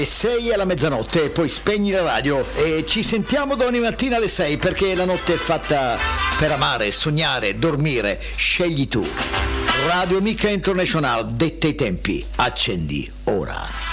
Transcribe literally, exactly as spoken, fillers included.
sei alla mezzanotte, poi spegni la radio e ci sentiamo domani mattina alle sei, perché la notte è fatta per amare, sognare, dormire. Scegli tu. Radio Amica International, detta i tempi. Accendi ora.